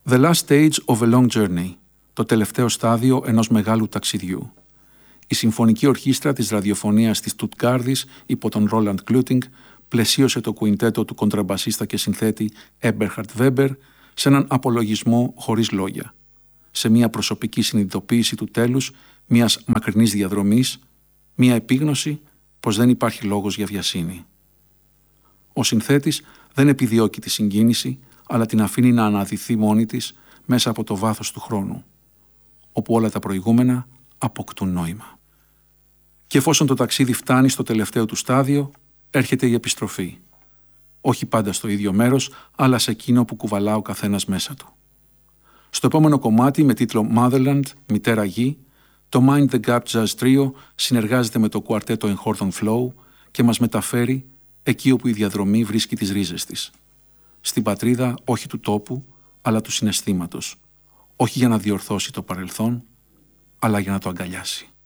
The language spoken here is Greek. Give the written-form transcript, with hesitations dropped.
The last stage of a long journey, το τελευταίο στάδιο ενός μεγάλου ταξιδιού. Η Συμφωνική Ορχήστρα της Ραδιοφωνίας της Στουτγκάρδης υπό τον Ρόλαντ Κλούτινγκ πλαισίωσε το κουιντέτο του κοντραμπασίστα και συνθέτη Έμπερχαρτ Βέμπερ σε έναν απολογισμό χωρίς λόγια, σε μια προσωπική συνειδητοποίηση του τέλους μιας μακρινής διαδρομής, μια επίγνωση πως δεν υπάρχει λόγος για βιασύνη. Ο συνθέτης δεν επιδιώκει τη συγκίνηση, αλλά την αφήνει να αναδυθεί μόνη της μέσα από το βάθος του χρόνου, όπου όλα τα προηγούμενα αποκτούν νόημα. Και εφόσον το ταξίδι φτάνει στο τελευταίο του στάδιο, έρχεται η επιστροφή. Όχι πάντα στο ίδιο μέρος, αλλά σε εκείνο που κουβαλά ο καθένας μέσα του. Στο επόμενο κομμάτι με τίτλο Motherland, Μητέρα Γη, το Mind the Gap Jazz Trio συνεργάζεται με το κουαρτέτο Enchordon Flow και μας μεταφέρει εκεί όπου η διαδρομή βρίσκει τις ρίζες της. Στην πατρίδα όχι του τόπου, αλλά του συναισθήματος. Όχι για να διορθώσει το παρελθόν, αλλά για να το αγκαλιάσει.